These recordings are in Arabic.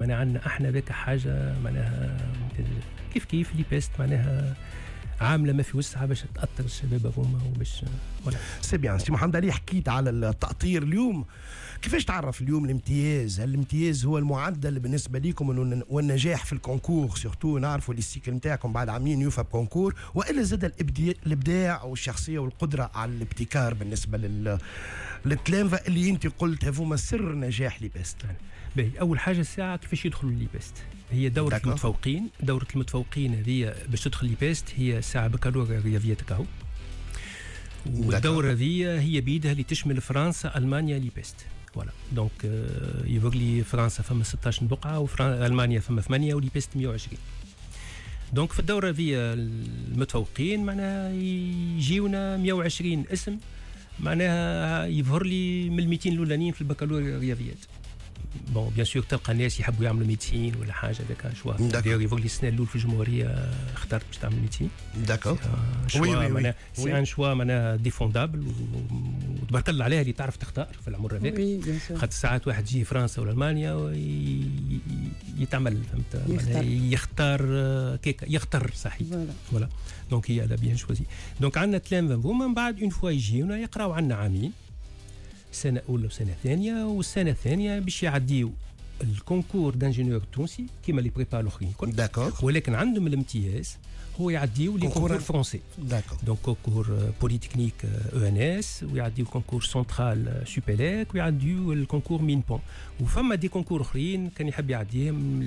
معناها عندنا احنا ذاك حاجه معناها كيف لي بيست معناها عامله ما في وسعها باش تاثر الشباب هما وباش ولا سي بيان. سي محمد علي، حكيت على التأطير اليوم، كيفاش تعرف اليوم الامتياز؟ هل الامتياز هو المعدل بالنسبه لكم والنجاح في الكونكور؟ سورتو نعرفوا لي السيكل نتاعكم بعد عاملين يوفا بكونكور، والا زاد الابداع والشخصيه والقدره على الابتكار بالنسبه للتلامذه اللي انت قلت هذوما سر نجاح لي بيست. باهي، اول حاجه الساعه كيفاش يدخلوا لي بيست، هي دورة المتفوقين. دورة المتفوقين هذه باش تدخل لي بيست هي ساعة بكالوريا رياضيات كاهو، والدورة هذه هي بيدها اللي تشمل فرنسا ألمانيا لي بيست. فوالا دونك يبقى لي فرنسا فما 16 بقعة وألمانيا فما 8 ولي بيست 120. دونك في الدورة هذه المتفوقين معناها يجيونا 120 اسم، معناها يظهر لي من 200 الأولانيين في البكالوريا رياضيات. بون بيان سور تلقى الناس يحبوا يعملوا ميديسين ولا حاجه هذاك شوا داير يفوق لي السنه الاول في الجمهوريه اخترت باش تعمل ميديسين. داكور وي سي ان شوا معناها ديفوندابل وتبارك الله عليها اللي تعرف تختار في العمر هذاك، خاطر ساعات واحد يجي فرنسا ولا المانيا يتعمل فهمت يختار كيك يختار صحيح. فوالا دونك هي لا بيان شوازي. دونك عندنا تلامذه هما من بعد اون فوا يجيونا يقراو عندنا عامين، سنة أولى وسنة ثانية، والسنة الثانية باش يعديو الكونكور دانجينيور التونسي كيما اللي بريبار الآخرين الكل. داكور. ولكن عندهم الامتياز هو يعديو لي كونكور فرونسي. داكور. دونك كونكور بوليتكنيك ENS، ويعديو كونكور سنترال سوبيليك، ويعديو الكونكور مين بون. وفما دي كونكور آخرين كان يحب يعديهم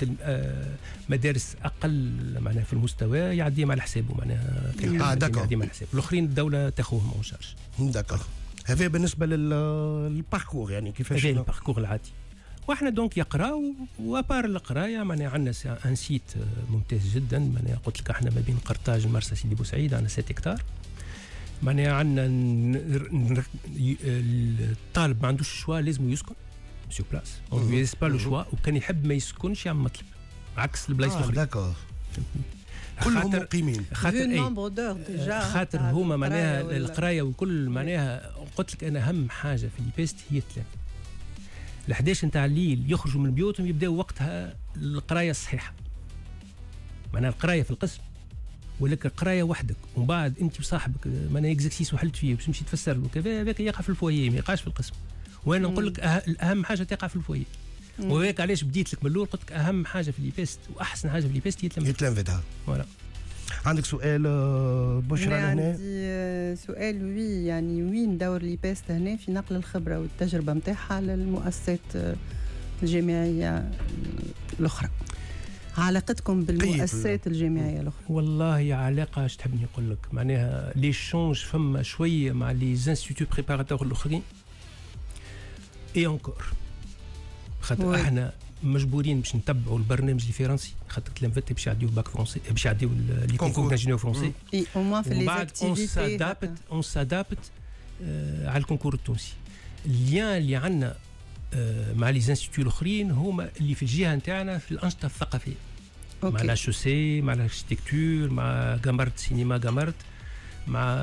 مدارس أقل معناها في المستوى يعديهم على حسابه معناها كان يحب يعديهم على حسابه. الآخرين الدولة تاخذهم اون شارج. داكور. هذا بالنسبه للباركور يعني كيفاش هذا الباركور العادي. واحنا دونك يقراو وابار القرايه معناها عندنا ان سيت ممتاز جدا، معناها قلت لك احنا ما بين قرطاج المرسى سيدي بوسعيد عندنا 7 هكتار. معناها عندنا الطالب ما عندوش شوا لازم يسكن سور بلاس، اون لو ليس با لو شوا، وكان يحب ما يسكنش يعمل مطلب عكس البلايص الاخرين. داكور. كلهم مقيمين خاطر هما معناها القرايه وكل معناها قلت لك انا اهم حاجه في البيست هي التلامذه. ال11 نتاع الليل يخرجوا من بيوتهم يبداو وقتها القرايه الصحيحه، معناها القرايه في القسم ولكن القرايه وحدك، ومن بعد انت وصاحبك معناها اكزرسيس وحلت فيه باش تمشي تفسر له كذا، هذاك يقع في الفويه ما يقعش في القسم. وانا نقول لك اهم حاجه تقع في الفويه. وهيك علاش بديت لك من الاول قلت لك اهم حاجه في البيست واحسن حاجه في البيست هي التلامذه. فوالا. عندك سؤال بشرى هنا؟ عندي سؤال وي يعني وين دور لي بيست هنا في نقل الخبره والتجربه نتاعها للمؤسسات الجامعيه الاخرى؟ علاقتكم بالمؤسسات الجامعيه الاخرى؟ والله علاقه اش تحبني نقول لك معناها لي شونج فما شويه مع لي انستيتيو بريباراتور الاخرين اي انكور، خاطر احنا مجبورين باش نتبعوا البرنامج الفرنسي، خاطر تلامذتي باش يعديو باك فرونسي باش يعديو لي كونكور دانجينيور فرونسي. اي او موان في لي اكتيفيتي اون سادابت على الكونكور التونسي. اللين اللي عندنا مع لي انستيتيو الاخرين هما اللي في الجهه نتاعنا في الانشطه الثقافيه، مع لاشوسي مع الاركتيكتور مع جامرت سينما جامرت مع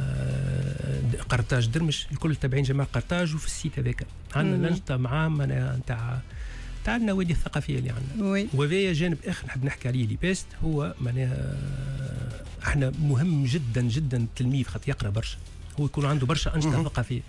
قرطاج درمش، الكل تابعين جماعه قرطاج. وفي السيت هذاك عندنا الانشطه معاهم نتاع النوادي الثقافيه اللي عندنا. وهذا جانب اخر نحب نحكي عليه لي بيست، هو معناها احنا مهم جدا جدا التلميذ خاطر يقرا برشا، هو يكون عنده برشا انشطه ثقافيه.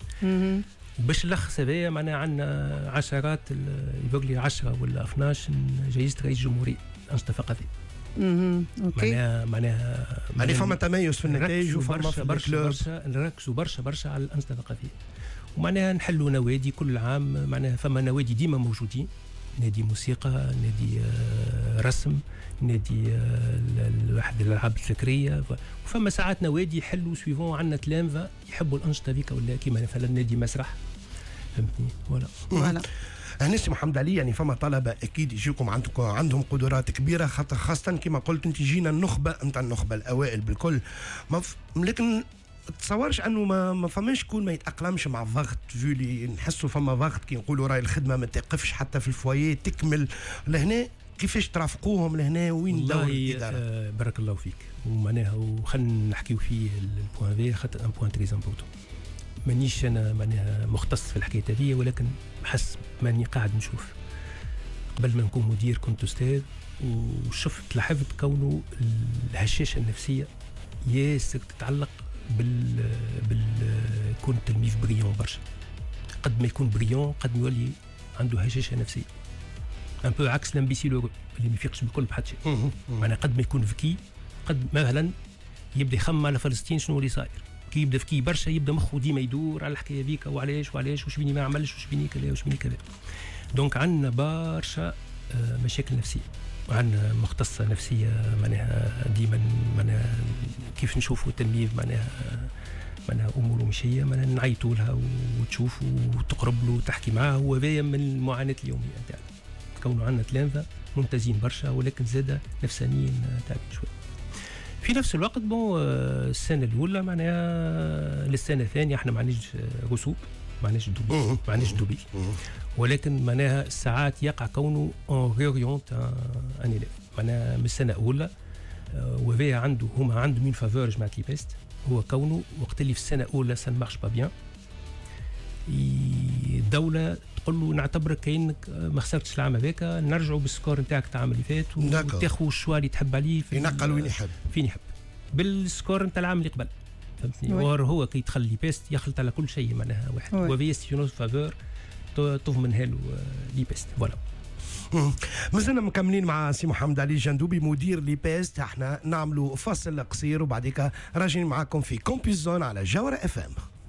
باش نلخص هذايا معناها عندنا عشرات يبقى لي 10 ولا 12 جائزه رئيس الجمهوريه انشطه ثقافيه. اوكي. معناها فما تميز في النتائج وفما برشا نركزوا برشا على الانشطه الثقافيه، ومعناها نحلوا نوادي كل عام. معناها فما نوادي ديما موجودين، نادي موسيقى، نادي رسم، نادي واحد الالعاب الفكريه، وفما ساعات نوادي يحلوا سويفون عندنا تلامذه يحبوا الانشطه هذيك ولا كيما مثلا نادي مسرح، فهمتني؟ فوالا. هنسي محمد علي يعني فما طلبه اكيد يجيكم عندهم قدرات كبيره، خاصه كما قلت انت جينا النخبه نتاع النخبه الاوائل بالكل، لكن تصورش انه ما فماش كون ما يتاقلمش مع الضغط، فيولي نحسوا فما ضغط كي نقولوا راي الخدمه ما توقفش حتى في الفويه تكمل لهنا، كيفاش ترافقوهم لهنا وين دور الاداره؟ بارك الله فيك. ومعناها وخلينا نحكيو فيه البوان في خاطر ان بوان تري امبورتون. مانيش انا معناها مختص في الحكايه هذه، ولكن حسب ماني قاعد نشوف قبل ما نكون مدير كنت أستاذ، وشفت لاحظت كونه الهشاشة النفسية ياسر تتعلق كون التلميذ بريون برشا. قد ما يكون بريون قد ما يولي عنده هشاشة نفسية، ان بو عكس الامبيسيل اللي ما يفيقش بالكل بحد شيء. معناها قد ما يكون ذكي قد مثلا يبدا يخمم على فلسطين شنو اللي صاير، كي يبدا ذكي برشا يبدا مخه ديما يدور على الحكايه هذيك وعلاش واش بيني ما عملش واش بيني كذا واش بيني كذا. دونك عندنا برشا مشاكل نفسيه، وعندنا مختصه نفسيه معناها ديما معناها كيف نشوفوا التلميذ معناها اموره مش هي معناها نعيطوا لها وتشوف وتقرب له وتحكي معاه. وهذايا من المعاناه اليوميه نتاعنا، كونه عندنا تلامذه ممتازين برشا ولكن زاده نفسانيين تعبين شوي. في نفس الوقت السنه الاولى معناها للسنه الثانيه احنا معناش رسوب، معناش دوبي ولكن معناها ساعات يقع كونه اون ريوريونت ان إليف معناها من السنه الاولى. وهذا هما عندهم من فافور جماعه لي بيست، هو كونه وقت اللي في السنه الاولى سان مارش با بيان الدوله تقول له نعتبرك كأنك ما خسرتش العام هذاك، نرجعوا بالسكور نتاعك تاع العام اللي فات وتاخذ الشوا اللي تحب عليه ينقل وين يحب فين يحب بالسكور نتاع العام اللي قبل، فهمتني؟ هو كي يدخل لي بيست يخلط على كل شيء معناها واحد، وهي ستيونوز فافور تضمنها له لي بيست. فوالا مازلنا مكملين مع سي محمد علي جندوبي مدير لي بيست. احنا نعملوا فصل قصير وبعديك راجعين معاكم في كومبيز زون على جوهرة FM.